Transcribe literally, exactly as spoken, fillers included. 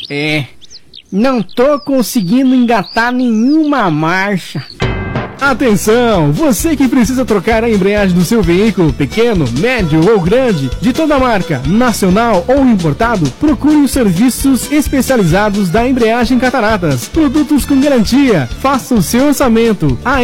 É, não tô conseguindo engatar nenhuma marcha. Atenção! Você que precisa trocar a embreagem do seu veículo, pequeno, médio ou grande, de toda marca, nacional ou importado, procure os serviços especializados da Embreagem Cataratas. Produtos com garantia. Faça o seu orçamento. A